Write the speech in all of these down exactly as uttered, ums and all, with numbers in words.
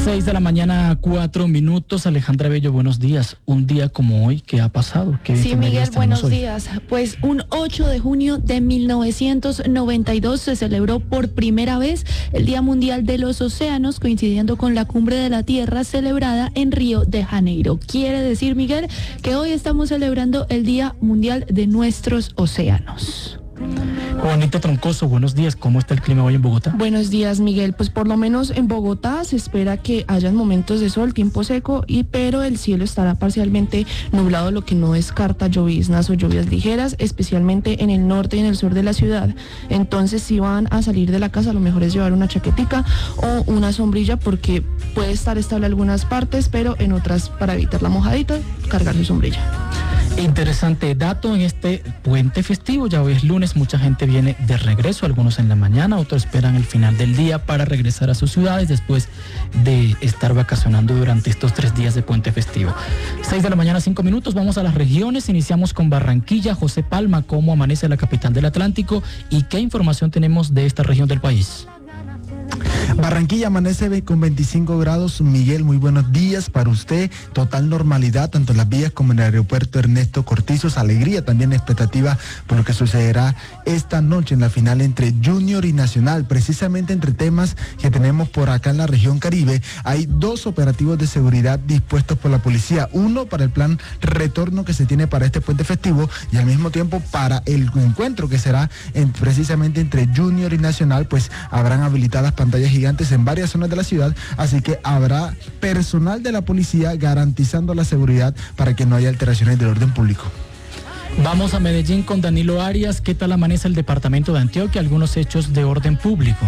Seis de la mañana, cuatro minutos. Alejandra Bello, buenos días. Un día como hoy, ¿qué ha pasado? ¿Qué sí, Miguel, buenos hoy? días. Pues un ocho de junio de mil novecientos noventa y dos se celebró por primera vez el Día Mundial de los Océanos, coincidiendo con la Cumbre de la Tierra celebrada en Río de Janeiro. Quiere decir, Miguel, que hoy estamos celebrando el Día Mundial de nuestros océanos. Juanita Troncoso, buenos días. ¿Cómo está el clima hoy en Bogotá? Buenos días, Miguel. Pues por lo menos en Bogotá se espera que hayan momentos de sol, tiempo seco, y pero el cielo estará parcialmente nublado, lo que no descarta lloviznas o lluvias ligeras, especialmente en el norte y en el sur de la ciudad. Entonces, si van a salir de la casa, lo mejor es llevar una chaquetica o una sombrilla, porque puede estar estable en algunas partes, pero en otras, para evitar la mojadita, cargar su sombrilla. Interesante dato en este puente festivo. Ya hoy es lunes, mucha gente viene de regreso, algunos en la mañana, otros esperan el final del día para regresar a sus ciudades después de estar vacacionando durante estos tres días de puente festivo. Seis de la mañana, cinco minutos, vamos a las regiones. Iniciamos con Barranquilla. José Palma, ¿cómo amanece la capital del Atlántico y qué información tenemos de esta región del país? Barranquilla amanece con veinticinco grados. Miguel, muy buenos días para usted. Total normalidad, tanto en las vías como en el aeropuerto Ernesto Cortizos. Alegría también, expectativa por lo que sucederá esta noche en la final entre Junior y Nacional. Precisamente entre temas que tenemos por acá en la región Caribe, hay dos operativos de seguridad dispuestos por la policía. Uno para el plan retorno que se tiene para este puente festivo y al mismo tiempo para el encuentro que será en, precisamente entre Junior y Nacional, pues habrán habilitadas pantallas gigantes en varias zonas de la ciudad, así que habrá personal de la policía garantizando la seguridad para que no haya alteraciones del orden público. Vamos a Medellín con Danilo Arias. ¿Qué tal amanece el departamento de Antioquia? Algunos hechos de orden público.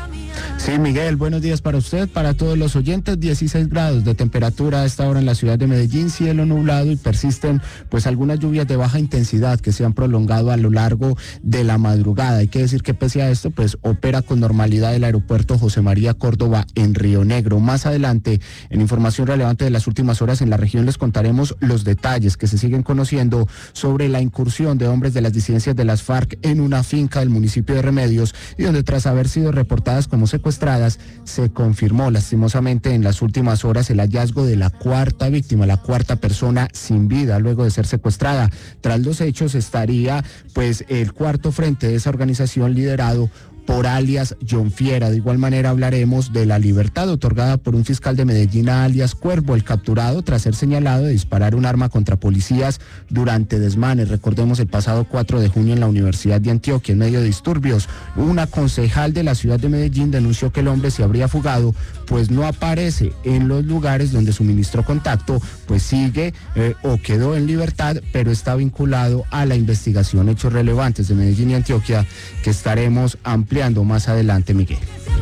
Sí, Miguel, buenos días para usted, para todos los oyentes. Dieciséis grados de temperatura a esta hora en la ciudad de Medellín, cielo nublado, y persisten pues algunas lluvias de baja intensidad que se han prolongado a lo largo de la madrugada. Hay que decir que pese a esto, pues opera con normalidad el aeropuerto José María Córdoba en Río Negro. Más adelante, en información relevante de las últimas horas en la región, les contaremos los detalles que se siguen conociendo sobre la incursión de hombres de las disidencias de las FARC en una finca del municipio de Remedios, y donde tras haber sido reportadas como secuestradas, se confirmó lastimosamente en las últimas horas el hallazgo de la cuarta víctima, la cuarta persona sin vida luego de ser secuestrada. Tras los hechos estaría pues el cuarto frente de esa organización liderado por alias John Fiera. De igual manera hablaremos de la libertad otorgada por un fiscal de Medellín a alias Cuervo, el capturado tras ser señalado de disparar un arma contra policías durante desmanes. Recordemos el pasado cuatro de junio en la Universidad de Antioquia, en medio de disturbios, una concejal de la ciudad de Medellín denunció que el hombre se habría fugado, pues no aparece en los lugares donde suministró contacto, pues sigue eh, o quedó en libertad, pero está vinculado a la investigación. Hechos relevantes de Medellín y Antioquia que estaremos ampliando más adelante, Miguel.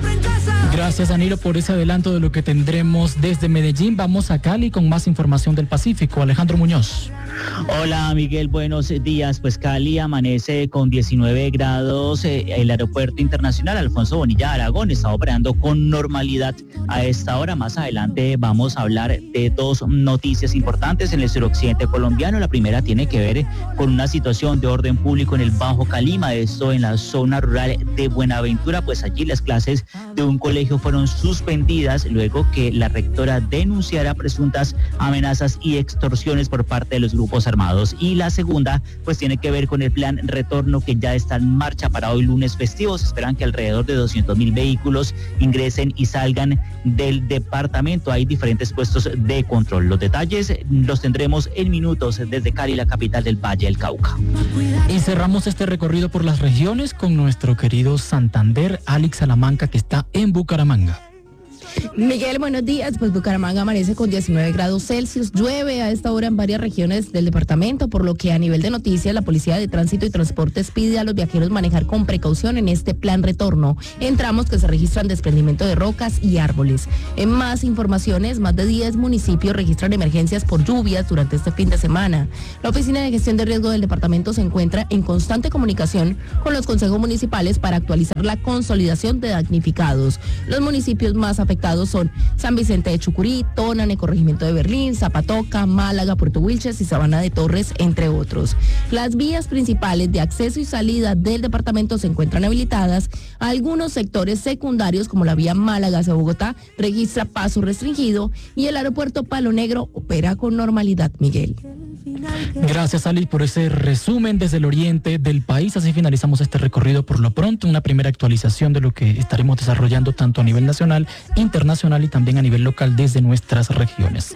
Gracias, Danilo, por ese adelanto de lo que tendremos desde Medellín. Vamos a Cali con más información del Pacífico. Alejandro Muñoz. Hola, Miguel, buenos días. Pues Cali amanece con diecinueve grados. Eh, el aeropuerto internacional Alfonso Bonilla Aragón está operando con normalidad a esta hora. Más adelante vamos a hablar de dos noticias importantes en el suroccidente colombiano. La primera tiene que ver con una situación de orden público en el Bajo Calima, esto en la zona rural de Buenaventura. Pues allí las clases de un colegio fueron suspendidas luego que la rectora denunciara presuntas amenazas y extorsiones por parte de los grupos armados. Y la segunda pues tiene que ver con el plan retorno que ya está en marcha para hoy lunes festivo. Se esperan que alrededor de doscientos mil vehículos ingresen y salgan del departamento. Hay diferentes puestos de control. Los detalles los tendremos en minutos desde Cali, la capital del Valle del Cauca. Y cerramos este recorrido por las regiones con nuestro querido Santander, Alex Salamanca, que está en Bucaramanga. Miguel, buenos días. Pues Bucaramanga amanece con diecinueve grados Celsius. Llueve a esta hora en varias regiones del departamento, por lo que a nivel de noticias, la Policía de Tránsito y Transportes pide a los viajeros manejar con precaución en este plan retorno, en tramos que se registran desprendimiento de rocas y árboles. En más informaciones, más de diez municipios registran emergencias por lluvias durante este fin de semana. La Oficina de Gestión de Riesgo del departamento se encuentra en constante comunicación con los consejos municipales para actualizar la consolidación de damnificados. Los municipios más afectados afectados son San Vicente de Chucurí, Tona, Corregimiento de Berlín, Zapatoca, Málaga, Puerto Wilches y Sabana de Torres, entre otros. Las vías principales de acceso y salida del departamento se encuentran habilitadas. Algunos sectores secundarios, como la vía Málaga hacia Bogotá, registra paso restringido y el aeropuerto Palo Negro opera con normalidad, Miguel. Gracias, Ali, por ese resumen desde el oriente del país. Así finalizamos este recorrido por lo pronto, una primera actualización de lo que estaremos desarrollando tanto a nivel nacional, internacional y también a nivel local desde nuestras regiones.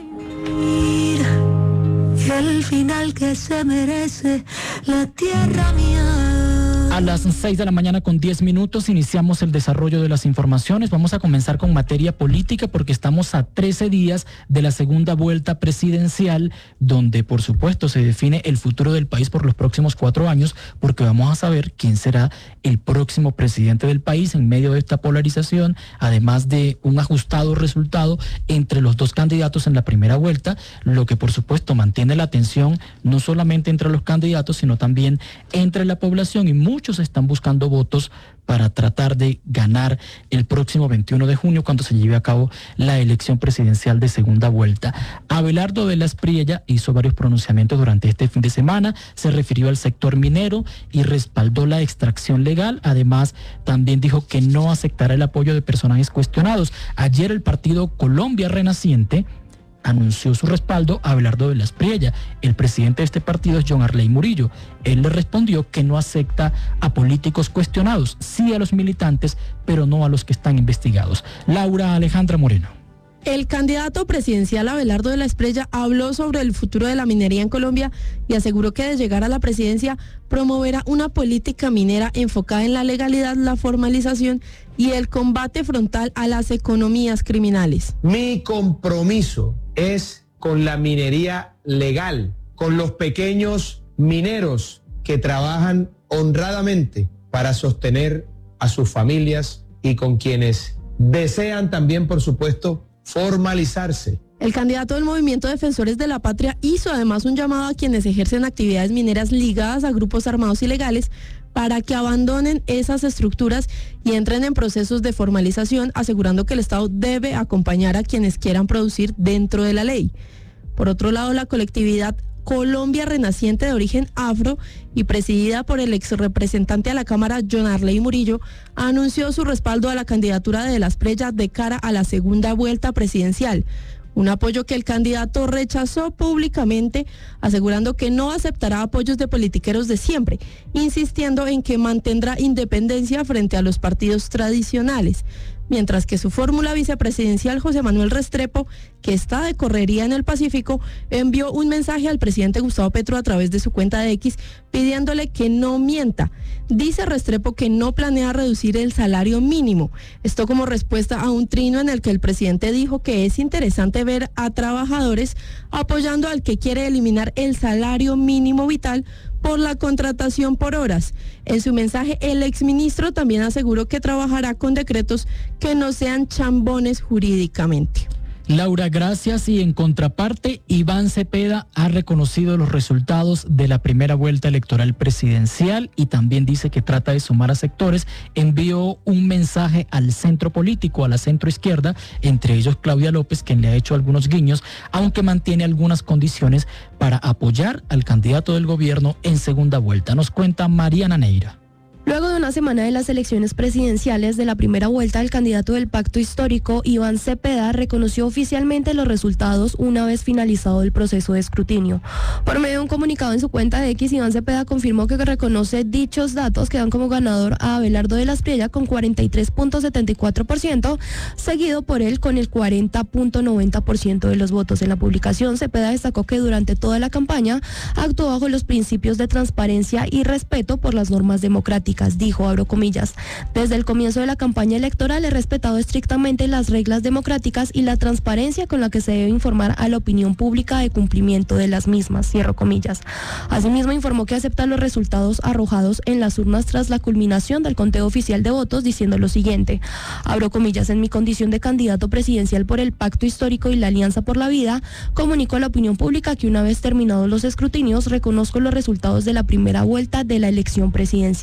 El final que se merece la tierra mía. A las seis de la mañana con diez minutos iniciamos el desarrollo de las informaciones. Vamos a comenzar con materia política porque estamos a trece días de la segunda vuelta presidencial, donde por supuesto se define el futuro del país por los próximos cuatro años, porque vamos a saber quién será el próximo presidente del país en medio de esta polarización, además de un ajustado resultado entre los dos candidatos en la primera vuelta, lo que por supuesto mantiene la atención no solamente entre los candidatos, sino también entre la población, y muchos están buscando votos para tratar de ganar el próximo veintiuno de junio cuando se lleve a cabo la elección presidencial de segunda vuelta. Abelardo de la Espriella hizo varios pronunciamientos durante este fin de semana, se refirió al sector minero y respaldó la extracción legal. Además, también dijo que no aceptará el apoyo de personajes cuestionados. Ayer el partido Colombia Renaciente anunció su respaldo a Abelardo de la Espriella. El presidente de este partido es John Arley Murillo. Él le respondió que no acepta a políticos cuestionados, sí a los militantes, pero no a los que están investigados. Laura Alejandra Moreno. El candidato presidencial Abelardo de la Espriella habló sobre el futuro de la minería en Colombia y aseguró que de llegar a la presidencia promoverá una política minera enfocada en la legalidad, la formalización y el combate frontal a las economías criminales. Mi compromiso es con la minería legal, con los pequeños mineros que trabajan honradamente para sostener a sus familias y con quienes desean también, por supuesto, formalizarse. El candidato del Movimiento Defensores de la Patria hizo además un llamado a quienes ejercen actividades mineras ligadas a grupos armados ilegales para que abandonen esas estructuras y entren en procesos de formalización, asegurando que el Estado debe acompañar a quienes quieran producir dentro de la ley. Por otro lado, la colectividad Colombia Renaciente, de origen afro y presidida por el ex representante a la Cámara John Arley Murillo, anunció su respaldo a la candidatura de la Espriella de cara a la segunda vuelta presidencial. Un apoyo que el candidato rechazó públicamente, asegurando que no aceptará apoyos de politiqueros de siempre, insistiendo en que mantendrá independencia frente a los partidos tradicionales. Mientras que su fórmula vicepresidencial, José Manuel Restrepo, que está de correría en el Pacífico, envió un mensaje al presidente Gustavo Petro a través de su cuenta de X pidiéndole que no mienta. Dice Restrepo que no planea reducir el salario mínimo. Esto como respuesta a un trino en el que el presidente dijo que es interesante ver a trabajadores apoyando al que quiere eliminar el salario mínimo vital por la contratación por horas. En su mensaje, el exministro también aseguró que trabajará con decretos que no sean chambones jurídicamente. Laura, gracias. Y en contraparte, Iván Cepeda ha reconocido los resultados de la primera vuelta electoral presidencial y también dice que trata de sumar a sectores. Envió un mensaje al centro político, a la centro izquierda, entre ellos Claudia López, quien le ha hecho algunos guiños, aunque mantiene algunas condiciones para apoyar al candidato del gobierno en segunda vuelta. Nos cuenta Mariana Neira. Luego de una semana de las elecciones presidenciales de la primera vuelta, el candidato del Pacto Histórico, Iván Cepeda, reconoció oficialmente los resultados una vez finalizado el proceso de escrutinio. Por medio de un comunicado en su cuenta de X, Iván Cepeda confirmó que reconoce dichos datos que dan como ganador a Abelardo de la Espriella con cuarenta y tres punto setenta y cuatro por ciento, seguido por él con el cuarenta punto noventa por ciento de los votos. En la publicación, Cepeda destacó que durante toda la campaña actuó bajo los principios de transparencia y respeto por las normas democráticas. Dijo, abro comillas, desde el comienzo de la campaña electoral he respetado estrictamente las reglas democráticas y la transparencia con la que se debe informar a la opinión pública de cumplimiento de las mismas, cierro comillas. Asimismo, informó que acepta los resultados arrojados en las urnas tras la culminación del conteo oficial de votos, diciendo lo siguiente, abro comillas, en mi condición de candidato presidencial por el Pacto Histórico y la Alianza por la Vida, comunico a la opinión pública que una vez terminados los escrutinios, reconozco los resultados de la primera vuelta de la elección presidencial, cierro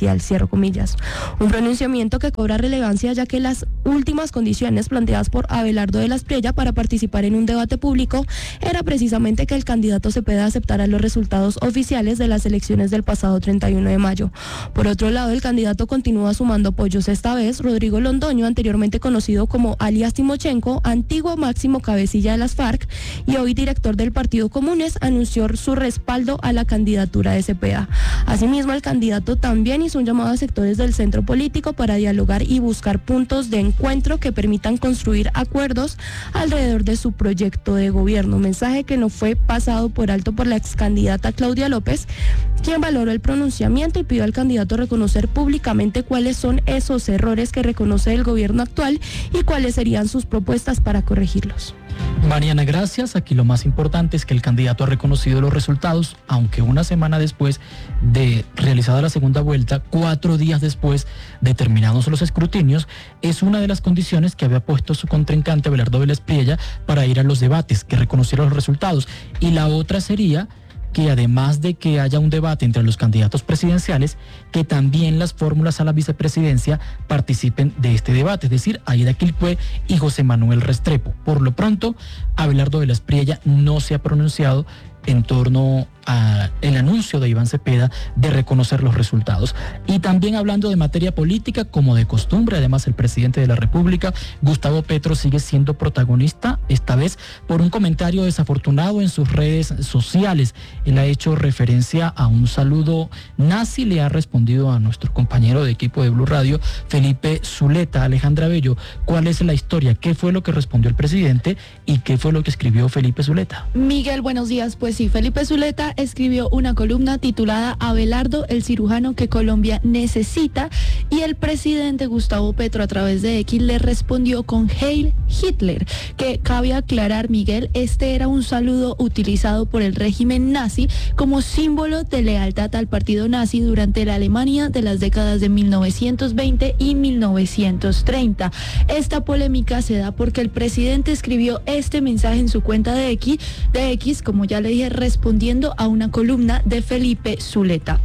cierro comillas. Un pronunciamiento que cobra relevancia ya que las últimas condiciones planteadas por Abelardo de la Espriella para participar en un debate público era precisamente que el candidato Cepeda aceptara los resultados oficiales de las elecciones del pasado treinta y uno de mayo. Por otro lado, el candidato continúa sumando apoyos. Esta vez, Rodrigo Londoño, anteriormente conocido como alias Timochenko, antiguo máximo cabecilla de las FARC y hoy director del Partido Comunes, anunció su respaldo a la candidatura de Cepeda. Asimismo, el candidato también hizo un llamado a sectores del centro político para dialogar y buscar puntos de encuentro que permitan construir acuerdos alrededor de su proyecto de gobierno. Un mensaje que no fue pasado por alto por la ex candidata Claudia López, quien valoró el pronunciamiento y pidió al candidato reconocer públicamente cuáles son esos errores que reconoce el gobierno actual y cuáles serían sus propuestas para corregirlos. Mariana, gracias. Aquí lo más importante es que el candidato ha reconocido los resultados, aunque una semana después de realizada la segunda vuelta, cuatro días después de terminados los escrutinios, es una de las condiciones que había puesto su contrincante Abelardo de la Espriella para ir a los debates, que reconociera los resultados. Y la otra sería que además de que haya un debate entre los candidatos presidenciales, que también las fórmulas a la vicepresidencia participen de este debate, es decir, Aida Quilpué y José Manuel Restrepo. Por lo pronto, Abelardo de la Espriella no se ha pronunciado en torno al anuncio de Iván Cepeda de reconocer los resultados. Y también hablando de materia política, como de costumbre, además el presidente de la República, Gustavo Petro, sigue siendo protagonista, esta vez por un comentario desafortunado en sus redes sociales. Él ha hecho referencia a un saludo nazi, le ha respondido a nuestro compañero de equipo de Blue Radio, Felipe Zuleta. Alejandra Bello, ¿cuál es la historia? ¿Qué fue lo que respondió el presidente y qué fue lo que escribió Felipe Zuleta? Miguel, buenos días. Pues sí, Felipe Zuleta escribió una columna titulada Abelardo, el cirujano que Colombia necesita, y el presidente Gustavo Petro a través de X le respondió con Heil Hitler, que cabe aclarar, Miguel, este era un saludo utilizado por el régimen nazi como símbolo de lealtad al partido nazi durante la Alemania de las décadas de mil novecientos veinte y mil novecientos treinta. Esta polémica se da porque el presidente escribió este mensaje en su cuenta de X, de X, como ya le dije, respondiendo a una columna de Felipe Zuleta.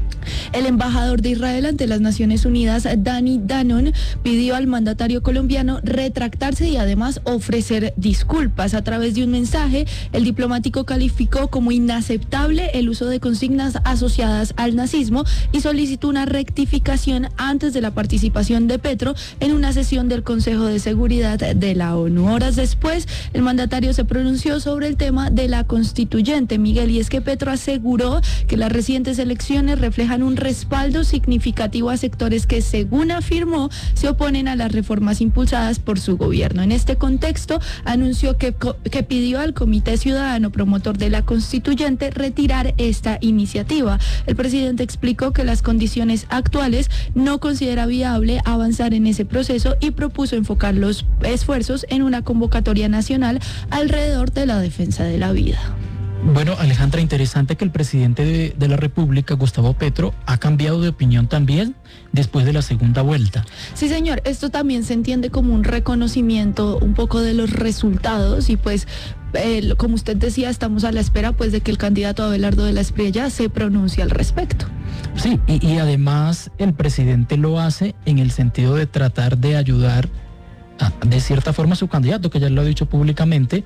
El embajador de Israel ante las Naciones Unidas, Dani Danon, pidió al mandatario colombiano retractarse y además ofrecer disculpas. A través de un mensaje, el diplomático calificó como inaceptable el uso de consignas asociadas al nazismo y solicitó una rectificación antes de la participación de Petro en una sesión del Consejo de Seguridad de la ONU. Horas después, el mandatario se pronunció sobre el tema de la constituyente, Miguel, y es que Petro aseguró que las recientes elecciones reflejan un respaldo significativo a sectores que, según afirmó, se oponen a las reformas impulsadas por su gobierno. En este contexto, anunció que, que pidió al Comité Ciudadano Promotor de la Constituyente retirar esta iniciativa. El presidente explicó que las condiciones actuales no considera viable avanzar en ese proceso y propuso enfocar los esfuerzos en una convocatoria nacional alrededor de la defensa de la vida. Bueno, Alejandra, interesante que el presidente de, de la República, Gustavo Petro, ha cambiado de opinión también después de la segunda vuelta. Sí, señor, esto también se entiende como un reconocimiento un poco de los resultados y pues, eh, como usted decía, estamos a la espera pues de que el candidato Abelardo de la Espriella se pronuncie al respecto. Sí, y, y además el presidente lo hace en el sentido de tratar de ayudar a, de cierta forma a su candidato, que ya lo ha dicho públicamente,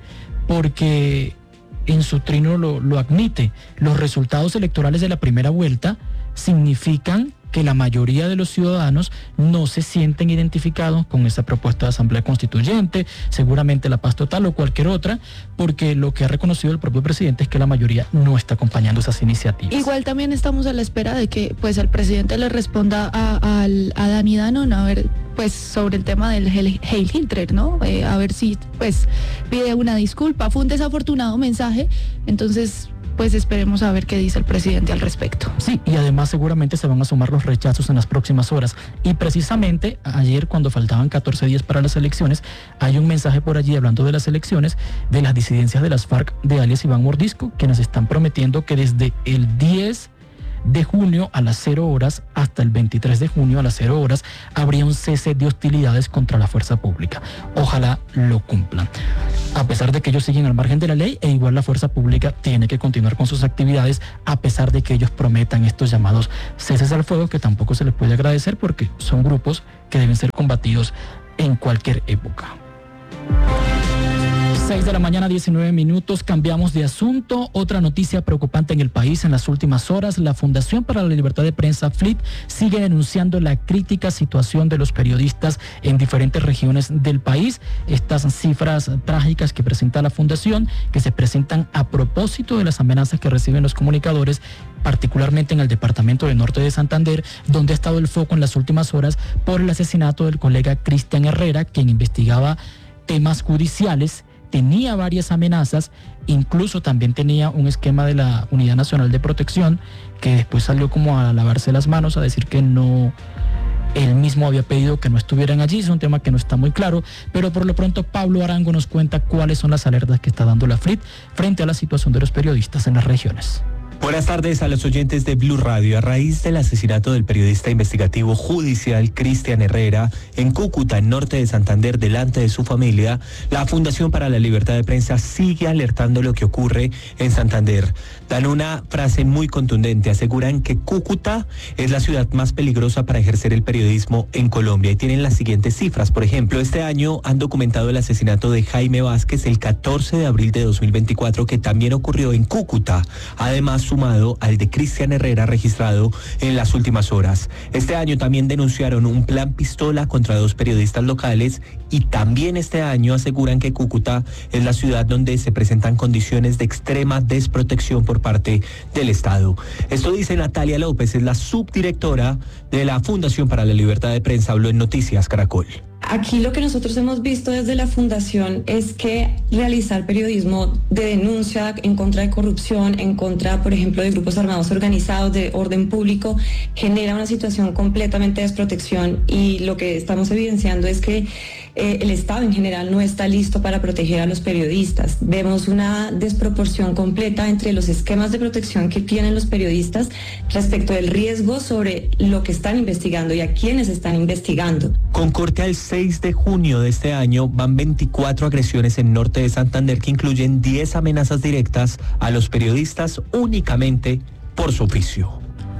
porque en su trino lo, lo admite. Los resultados electorales de la primera vuelta significan que la mayoría de los ciudadanos no se sienten identificados con esa propuesta de asamblea constituyente, seguramente la paz total o cualquier otra, porque lo que ha reconocido el propio presidente es que la mayoría no está acompañando esas iniciativas. Igual también estamos a la espera de que pues el presidente le responda a, a, a Dani Danon a ver pues sobre el tema del Heil Hitler, ¿no? Eh, a ver si pues pide una disculpa. Fue un desafortunado mensaje, entonces pues esperemos a ver qué dice el presidente al respecto. Sí, y además seguramente se van a sumar los rechazos en las próximas horas. Y precisamente ayer, cuando faltaban catorce días para las elecciones, hay un mensaje por allí hablando de las elecciones, de las disidencias de las FARC de alias Iván Mordisco, quienes están prometiendo que desde el diez de junio a las cero horas hasta el veintitrés de junio a las cero horas habría un cese de hostilidades contra la fuerza pública. Ojalá lo cumplan. a pesar de que ellos siguen al margen de la ley, e igual la fuerza pública tiene que continuar con sus actividades a pesar de que ellos prometan estos llamados ceses al fuego, que tampoco se les puede agradecer porque son grupos que deben ser combatidos en cualquier época. seis de la mañana, diecinueve minutos, cambiamos de asunto. Otra noticia preocupante en el país en las últimas horas: la Fundación para la Libertad de Prensa, F L I P, sigue denunciando la crítica situación de los periodistas en diferentes regiones del país. Estas cifras trágicas que presenta la Fundación, que se presentan a propósito de las amenazas que reciben los comunicadores, particularmente en el departamento del norte de Santander, donde ha estado el foco en las últimas horas por el asesinato del colega Cristian Herrera, quien investigaba temas judiciales, tenía varias amenazas, incluso también tenía un esquema de la Unidad Nacional de Protección, que después salió como a lavarse las manos, a decir que no, él mismo había pedido que no estuvieran allí. Es un tema que no está muy claro, pero por lo pronto Pablo Arango nos cuenta cuáles son las alertas que está dando la F L I P frente a la situación de los periodistas en las regiones. Buenas tardes a los oyentes de Blue Radio. A raíz del asesinato del periodista investigativo judicial Cristian Herrera en Cúcuta, en norte de Santander, delante de su familia, la Fundación para la Libertad de Prensa sigue alertando lo que ocurre en Santander. Dan una frase muy contundente: aseguran que Cúcuta es la ciudad más peligrosa para ejercer el periodismo en Colombia, y tienen las siguientes cifras. Por ejemplo, este año han documentado el asesinato de Jaime Vázquez el catorce de abril de dos mil veinticuatro, que también ocurrió en Cúcuta. Además, sumado al de Cristian Herrera registrado en las últimas horas. Este año también denunciaron un plan pistola contra dos periodistas locales, y también este año aseguran que Cúcuta es la ciudad donde se presentan condiciones de extrema desprotección por parte del Estado. Esto dice Natalia López, es la subdirectora de la Fundación para la Libertad de Prensa. Habló en Noticias Caracol. Aquí lo que nosotros hemos visto desde la Fundación es que realizar periodismo de denuncia en contra de corrupción, en contra, por ejemplo, de grupos armados organizados, de orden público, genera una situación completamente de desprotección, y lo que estamos evidenciando es que eh, el Estado en general no está listo para proteger a los periodistas. Vemos una desproporción completa entre los esquemas de protección que tienen los periodistas respecto del riesgo sobre lo que están investigando y a quienes están investigando. Con corte al seis de junio de este año van veinticuatro agresiones en norte de Santander, que incluyen diez amenazas directas a los periodistas únicamente por su oficio.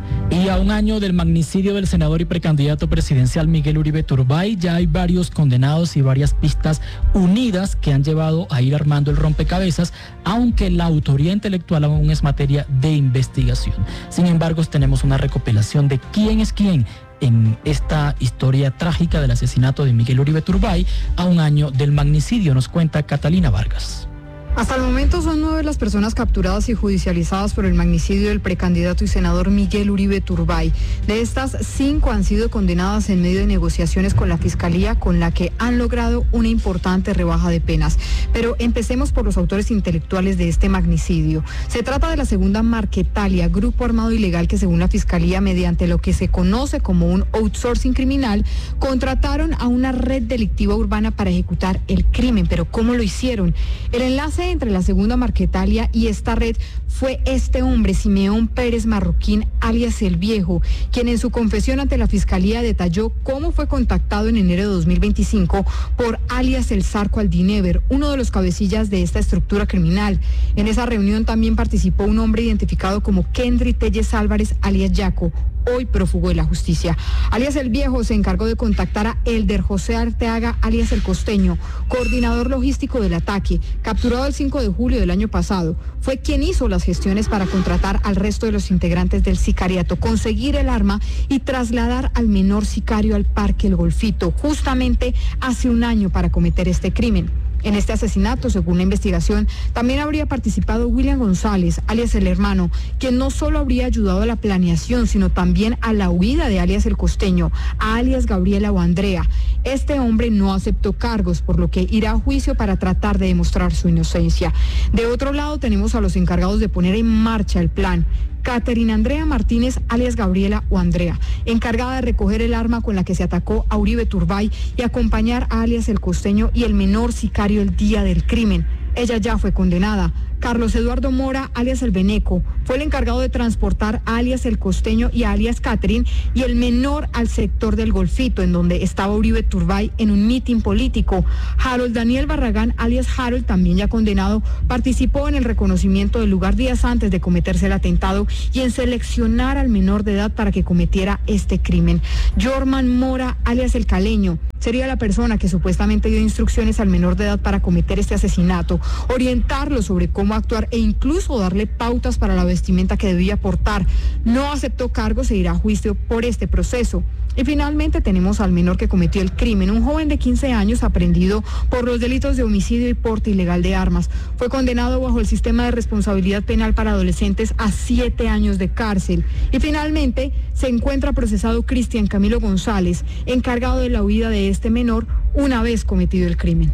Y a un año del magnicidio del senador y precandidato presidencial Miguel Uribe Turbay, ya hay varios condenados y varias pistas unidas que han llevado a ir armando el rompecabezas, aunque la autoría intelectual aún es materia de investigación. Sin embargo, tenemos una recopilación de quién es quién en esta historia trágica del asesinato de Miguel Uribe Turbay a un año del magnicidio. Nos cuenta Catalina Vargas. Hasta el momento son nueve las personas capturadas y judicializadas por el magnicidio del precandidato y senador Miguel Uribe Turbay. De estas, cinco han sido condenadas en medio de negociaciones con la Fiscalía, con la que han logrado una importante rebaja de penas. Pero empecemos por los autores intelectuales de este magnicidio. Se trata de la segunda Marquetalia, grupo armado ilegal que, según la Fiscalía, mediante lo que se conoce como un outsourcing criminal, contrataron a una red delictiva urbana para ejecutar el crimen. Pero ¿cómo lo hicieron? El enlace entre la segunda Marquetalia y esta red fue este hombre, Simeón Pérez Marroquín, alias El Viejo, quien en su confesión ante la Fiscalía detalló cómo fue contactado en enero de dos mil veinticinco por alias El Zarco Aldinever, uno de los cabecillas de esta estructura criminal. En esa reunión también participó un hombre identificado como Kendry Telles Álvarez, alias Yaco, hoy prófugo de la justicia. Alias El Viejo se encargó de contactar a Elder José Arteaga, alias El Costeño, coordinador logístico del ataque, capturado el cinco de julio del año pasado. Fue quien hizo las gestiones para contratar al resto de los integrantes del sicariato, conseguir el arma y trasladar al menor sicario al Parque El Golfito, justamente hace un año, para cometer este crimen. En este asesinato, según la investigación, también habría participado William González, alias El Hermano, quien no solo habría ayudado a la planeación, sino también a la huida de alias El Costeño, a alias Gabriela o Andrea. Este hombre no aceptó cargos, por lo que irá a juicio para tratar de demostrar su inocencia. De otro lado, tenemos a los encargados de poner en marcha el plan. Caterina Andrea Martínez, alias Gabriela o Andrea, encargada de recoger el arma con la que se atacó a Uribe Turbay y acompañar a alias El Costeño y el menor sicario el día del crimen. Ella ya fue condenada. Carlos Eduardo Mora, alias El Beneco, fue el encargado de transportar alias El Costeño y alias Catherine y el menor al sector del Golfito, en donde estaba Uribe Turbay en un mitin político. Harold Daniel Barragán, alias Harold, también ya condenado, participó en el reconocimiento del lugar días antes de cometerse el atentado y en seleccionar al menor de edad para que cometiera este crimen. Jorman Mora, alias El Caleño, sería la persona que supuestamente dio instrucciones al menor de edad para cometer este asesinato, orientarlo sobre cómo actuar e incluso darle pautas para la vestimenta que debía portar. No aceptó cargo, se irá a juicio por este proceso. Y finalmente tenemos al menor que cometió el crimen, un joven de quince años aprehendido por los delitos de homicidio y porte ilegal de armas. Fue condenado bajo el sistema de responsabilidad penal para adolescentes a siete años de cárcel. Y finalmente se encuentra procesado Cristian Camilo González, encargado de la huida de este menor una vez cometido el crimen.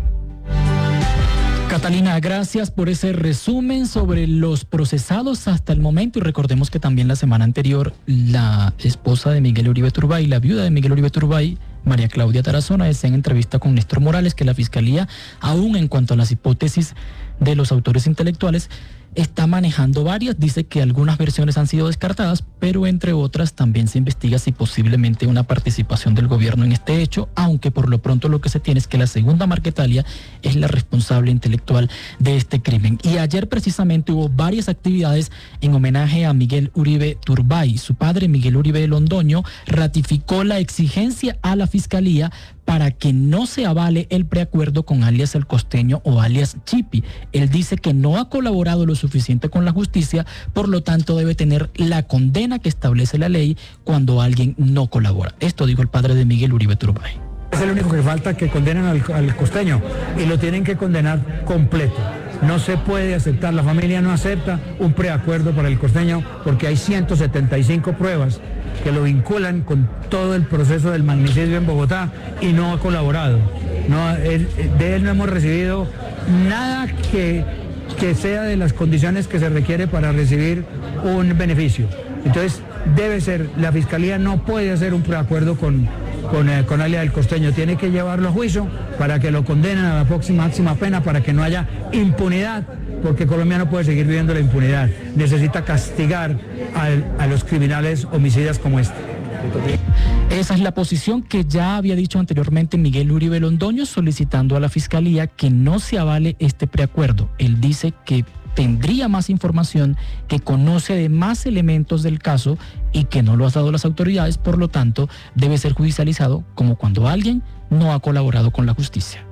Catalina, gracias por ese resumen sobre los procesados hasta el momento y recordemos que también la semana anterior la esposa de Miguel Uribe Turbay, la viuda de Miguel Uribe Turbay, María Claudia Tarazona, decía en entrevista con Néstor Morales que la Fiscalía, aún en cuanto a las hipótesis de los autores intelectuales, está manejando varias, dice que algunas versiones han sido descartadas, pero entre otras también se investiga si posiblemente una participación del gobierno en este hecho, aunque por lo pronto lo que se tiene es que la segunda Marquetalia es la responsable intelectual de este crimen. Y ayer precisamente hubo varias actividades en homenaje a Miguel Uribe Turbay. Su padre, Miguel Uribe Londoño, ratificó la exigencia a la Fiscalía para que no se avale el preacuerdo con alias El Costeño o alias Chipi. Él dice que no ha colaborado lo suficiente con la justicia, por lo tanto debe tener la condena que establece la ley cuando alguien no colabora. Esto dijo el padre de Miguel Uribe Turbay. Es el único que falta, que condenen al, al Costeño, y lo tienen que condenar completo. No se puede aceptar, la familia no acepta un preacuerdo para el Costeño porque hay ciento setenta y cinco pruebas que lo vinculan con todo el proceso del magnicidio en Bogotá y no ha colaborado. No, él, de él no hemos recibido nada que, que sea de las condiciones que se requiere para recibir un beneficio. Entonces debe ser, la Fiscalía no puede hacer un preacuerdo con, con, eh, con alias El Costeño, tiene que llevarlo a juicio para que lo condenen a la próxima máxima pena, para que no haya impunidad, porque Colombia no puede seguir viviendo la impunidad. Necesita castigar a, a los criminales homicidas como este. Esa es la posición que ya había dicho anteriormente Miguel Uribe Londoño, solicitando a la Fiscalía que no se avale este preacuerdo. Él dice que tendría más información, que conoce de más elementos del caso y que no lo ha dado las autoridades, por lo tanto debe ser judicializado como cuando alguien no ha colaborado con la justicia.